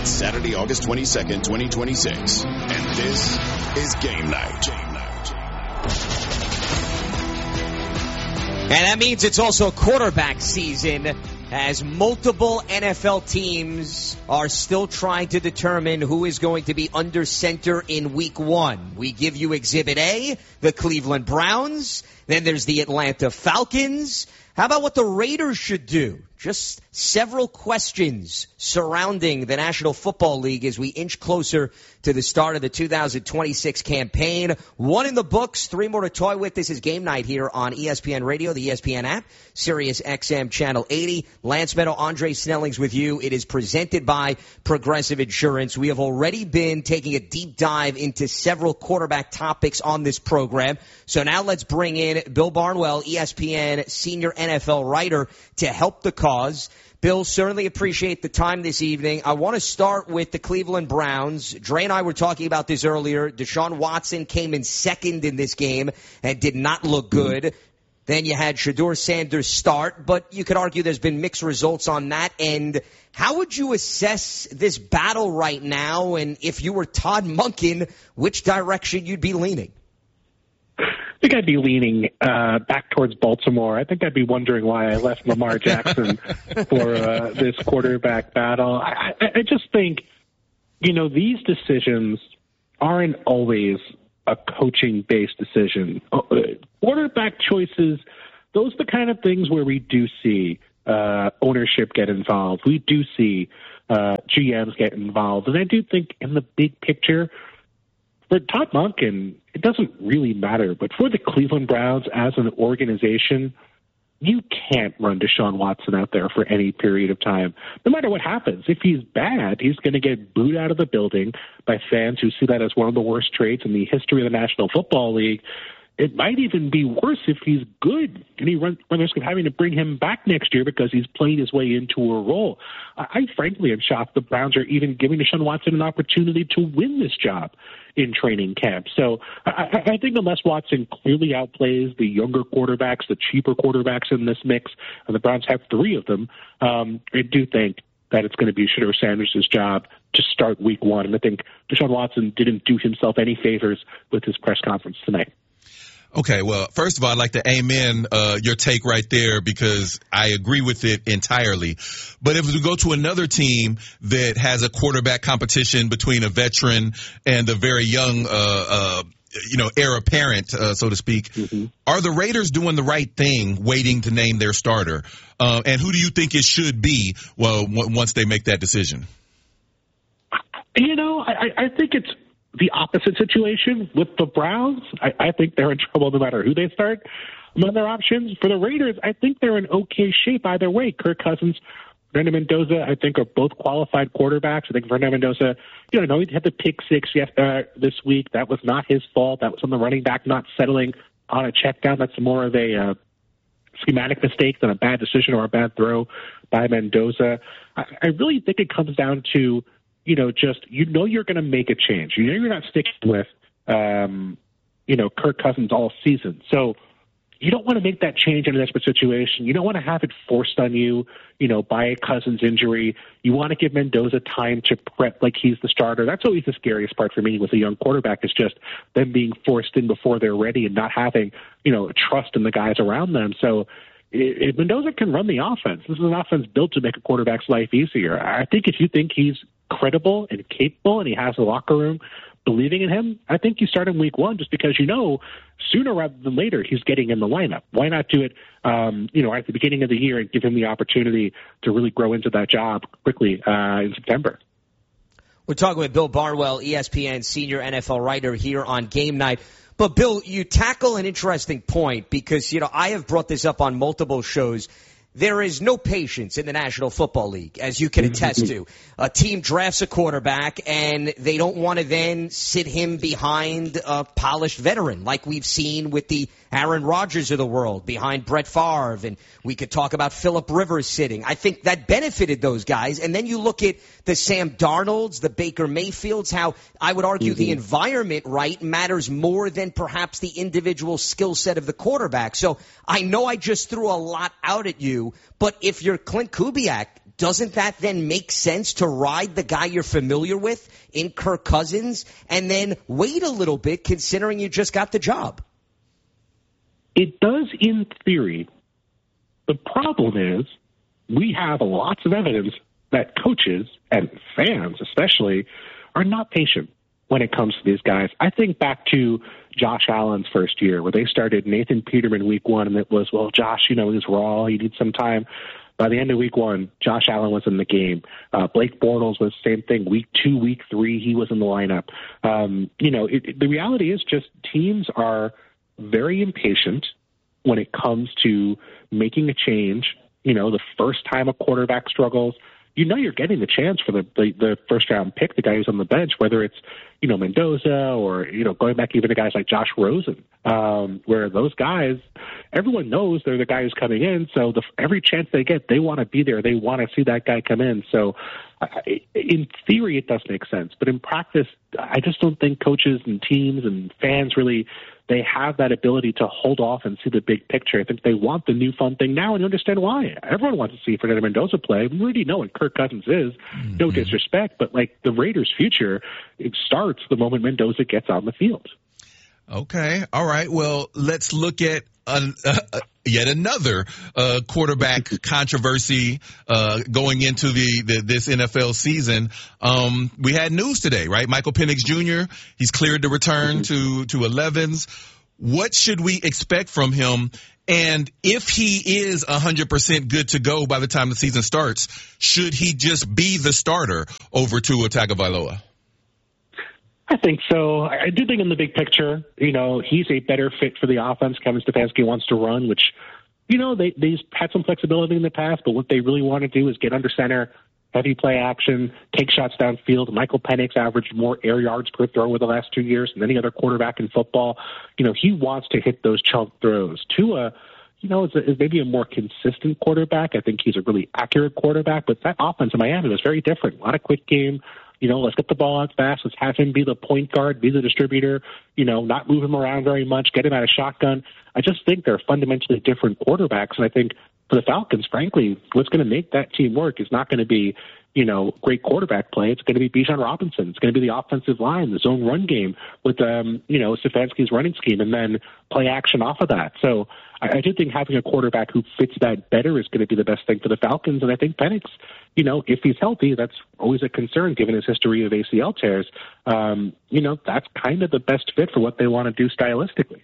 It's Saturday, August 22nd, 2026, and this is Game Night. And that means it's also quarterback season, as multiple NFL teams are still trying to determine who is going to be under center in week one. We give you Exhibit A, the Cleveland Browns. Then there's the Atlanta Falcons. How about what the Raiders should do? Just several questions surrounding the National Football League as we inch closer to the start of the 2026 campaign. One in the books, three more to toy with. This is Game Night here on ESPN Radio, the ESPN app, Sirius XM Channel 80. Lance Meadow, Andre Snellings with you. It is presented by Progressive Insurance. We have already been taking a deep dive into several quarterback topics on this program. So now let's bring in Bill Barnwell, ESPN senior NFL writer, to help the cause. Bill, certainly appreciate the time this evening. I want to start with the Cleveland Browns. Dre and I were talking about this earlier. Deshaun Watson came in second in this game and did not look good. Then you had Shedeur Sanders start, but you could argue there's been mixed results on that end. How would you assess this battle right now? And if you were Todd Monken, which direction you'd be leaning? I think I'd be leaning back towards Baltimore. I think I'd be wondering why I left Lamar Jackson for this quarterback battle. I just think, these decisions aren't always a coaching-based decision. Quarterback choices, those are the kind of things where we do see ownership get involved. We do see GMs get involved. And I do think in the big picture, for Todd Monken, it doesn't really matter. But for the Cleveland Browns as an organization, you can't run Deshaun Watson out there for any period of time. No matter what happens, if he's bad, he's going to get booed out of the building by fans who see that as one of the worst trades in the history of the National Football League. It might even be worse if he's good and he runs the risk of having to bring him back next year because he's playing his way into a role. I frankly am shocked the Browns are even giving Deshaun Watson an opportunity to win this job in training camp. So I think unless Watson clearly outplays the younger quarterbacks, the cheaper quarterbacks in this mix, and the Browns have three of them, I do think that it's going to be Shedeur Sanders' job to start week one. And I think Deshaun Watson didn't do himself any favors with his press conference tonight. Okay, well, first of all, I'd like to amen your take right there because I agree with it entirely. But if we go to another team that has a quarterback competition between a veteran and a very young, heir apparent, so to speak, are the Raiders doing the right thing waiting to name their starter? And who do you think it should be once they make that decision? I think it's the opposite situation with the Browns. I think they're in trouble no matter who they start among their options. For the Raiders, I think they're in okay shape either way. Kirk Cousins, Fernando Mendoza, I think are both qualified quarterbacks. I think Fernando Mendoza, he had the pick six this week. That was not his fault. That was on the running back not settling on a check down. That's more of a schematic mistake than a bad decision or a bad throw by Mendoza. I really think it comes down to you're going to make a change. You're not sticking with, Kirk Cousins all season. So you don't want to make that change in a desperate situation. You don't want to have it forced on you, by a Cousins injury. You want to give Mendoza time to prep like he's the starter. That's always the scariest part for me with a young quarterback is just them being forced in before they're ready and not having, trust in the guys around them. So if Mendoza can run the offense, this is an offense built to make a quarterback's life easier. I think if you think he's credible and capable and he has a locker room believing in him, I think you start in week one just because sooner rather than later he's getting in the lineup. Why not do it at the beginning of the year and give him the opportunity to really grow into that job quickly in September? We're talking with Bill Barnwell, ESPN senior NFL writer here on Game Night. But, Bill, you tackle an interesting point because, I have brought this up on multiple shows. There is no patience in the National Football League, as you can attest to. A team drafts a quarterback, and they don't want to then sit him behind a polished veteran, like we've seen with the Aaron Rodgers of the world, behind Brett Favre, and we could talk about Phillip Rivers sitting. I think that benefited those guys. And then you look at the Sam Darnolds, the Baker Mayfields, how I would argue the environment, right, matters more than perhaps the individual skill set of the quarterback. So I know I just threw a lot out at you, but if you're Clint Kubiak, doesn't that then make sense to ride the guy you're familiar with in Kirk Cousins and then wait a little bit considering you just got the job? It does in theory. The problem is we have lots of evidence that coaches and fans especially are not patient when it comes to these guys. I think back to Josh Allen's first year where they started Nathan Peterman week 1, and it was, well, Josh, he's raw. He needs some time. By the end of week 1, Josh Allen was in the game. Blake Bortles was the same thing. Week 2, week 3, he was in the lineup. The reality is just teams are very impatient when it comes to making a change. The first time a quarterback struggles, you're getting the chance for the first round pick, the guy who's on the bench, whether it's, Mendoza or, going back even to guys like Josh Rosen, where those guys, everyone knows they're the guy who's coming in. So every chance they get, they want to be there. They want to see that guy come in. So in theory, it does make sense. But in practice, I just don't think coaches and teams and fans really, they have that ability to hold off and see the big picture. I think they want the new fun thing now, and you understand why. Everyone wants to see Fernando Mendoza play. We already know what Kirk Cousins is. No disrespect, but the Raiders' future, it starts the moment Mendoza gets on the field. Okay. All right. Well, let's look at yet another quarterback controversy going into this NFL season. We had news today, right? Michael Penix Jr., he's cleared to return to 11s. What should we expect from him? And if he is 100% good to go by the time the season starts, should he just be the starter over Tua Tagovailoa? I think so. I do think in the big picture, he's a better fit for the offense Kevin Stefanski wants to run, which, they've had some flexibility in the past, but what they really want to do is get under center, heavy play action, take shots downfield. Michael Penix averaged more air yards per throw over the last 2 years than any other quarterback in football. He wants to hit those chunk throws. Tua, is maybe a more consistent quarterback. I think he's a really accurate quarterback, but that offense in Miami was very different. A lot of quick game. Let's get the ball out fast. Let's have him be the point guard, be the distributor, not move him around very much, get him out of shotgun. I just think they're fundamentally different quarterbacks. And I think for the Falcons, frankly, what's going to make that team work is not going to be, great quarterback play. It's going to be Bijan Robinson. It's going to be the offensive line, the zone run game with, Stefanski's running scheme, and then play action off of that. So I do think having a quarterback who fits that better is going to be the best thing for the Falcons. And I think Penix, if he's healthy, that's always a concern given his history of ACL tears. That's kind of the best fit for what they want to do stylistically.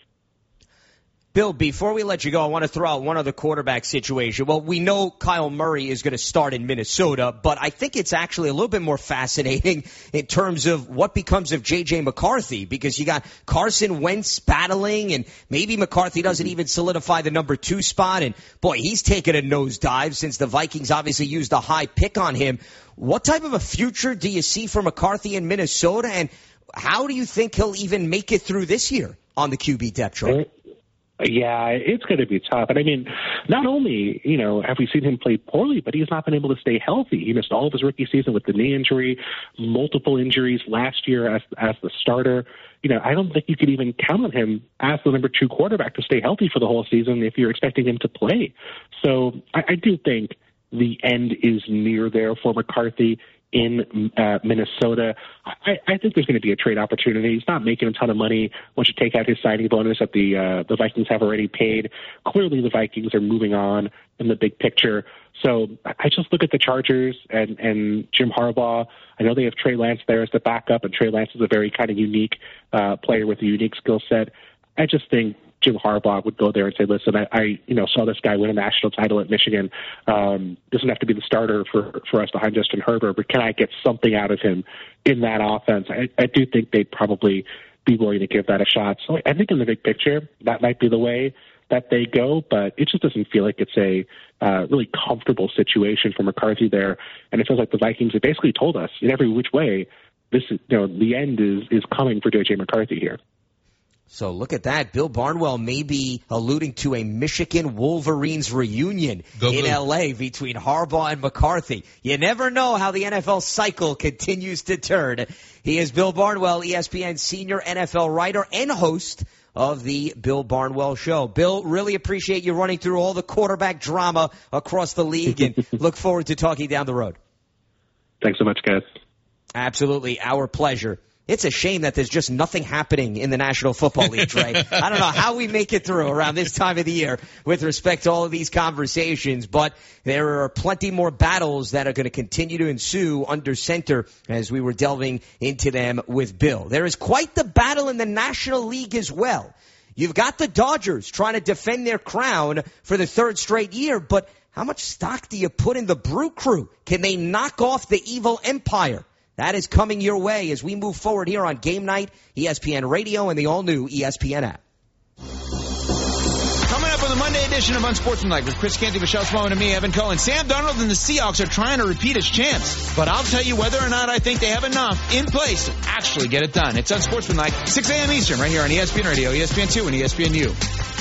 Bill, before we let you go, I want to throw out one other quarterback situation. Well, we know Kyle Murray is going to start in Minnesota, but I think it's actually a little bit more fascinating in terms of what becomes of J.J. McCarthy, because you got Carson Wentz battling, and maybe McCarthy doesn't even solidify the number 2 spot. And, boy, he's taken a nosedive since the Vikings obviously used a high pick on him. What type of a future do you see for McCarthy in Minnesota, and how do you think he'll even make it through this year on the QB depth chart? Yeah, it's going to be tough. And I mean, not only, have we seen him play poorly, but he's not been able to stay healthy. He missed all of his rookie season with the knee injury, multiple injuries last year as the starter. I don't think you could even count on him as the number 2 quarterback to stay healthy for the whole season if you're expecting him to play. So I do think the end is near there for McCarthy in Minnesota. I think there's going to be a trade opportunity. He's not making a ton of money once you take out his signing bonus that the Vikings have already paid. Clearly, the Vikings are moving on in the big picture. So I just look at the Chargers and Jim Harbaugh. I know they have Trey Lance there as the backup, and Trey Lance is a very kind of unique player with a unique skill set. I just think Jim Harbaugh would go there and say, listen, I saw this guy win a national title at Michigan. Doesn't have to be the starter for us behind Justin Herbert, but can I get something out of him in that offense? I do think they'd probably be willing to give that a shot. So I think in the big picture, that might be the way that they go, but it just doesn't feel like it's a really comfortable situation for McCarthy there. And it feels like the Vikings have basically told us in every which way, this is, the end is coming for J.J. McCarthy here. So look at that. Bill Barnwell may be alluding to a Michigan Wolverines reunion in L.A. between Harbaugh and McCarthy. You never know how the NFL cycle continues to turn. He is Bill Barnwell, ESPN senior NFL writer and host of the Bill Barnwell Show. Bill, really appreciate you running through all the quarterback drama across the league, and look forward to talking down the road. Thanks so much, guys. Absolutely. Our pleasure. It's a shame that there's just nothing happening in the National Football League, Trey. I don't know how we make it through around this time of the year with respect to all of these conversations, but there are plenty more battles that are going to continue to ensue under center as we were delving into them with Bill. There is quite the battle in the National League as well. You've got the Dodgers trying to defend their crown for the third straight year, but how much stock do you put in the Brew Crew? Can they knock off the evil empire? That is coming your way as we move forward here on Game Night, ESPN Radio, and the all-new ESPN app. Coming up on the Monday edition of Unsportsmanlike with Chris Canty, Michelle Sloan, and me, Evan Cohen. Sam Darnold and the Seahawks are trying to repeat his chance, but I'll tell you whether or not I think they have enough in place to actually get it done. It's Unsportsmanlike, 6 a.m. Eastern, right here on ESPN Radio, ESPN2, and ESPNU.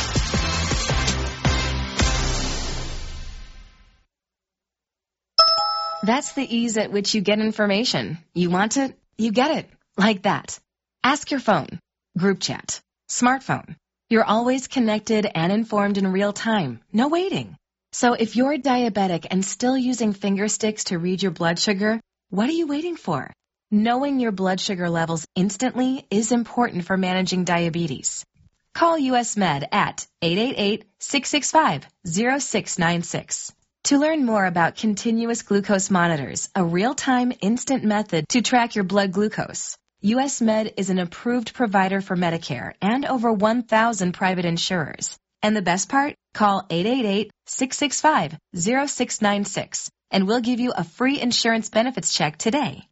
That's the ease at which you get information. You want it, you get it. Like that. Ask your phone. Group chat. Smartphone. You're always connected and informed in real time. No waiting. So if you're diabetic and still using finger sticks to read your blood sugar, what are you waiting for? Knowing your blood sugar levels instantly is important for managing diabetes. Call US Med at 888-665-0696. To learn more about continuous glucose monitors, a real-time instant method to track your blood glucose, US Med is an approved provider for Medicare and over 1,000 private insurers. And the best part? Call 888-665-0696 and we'll give you a free insurance benefits check today.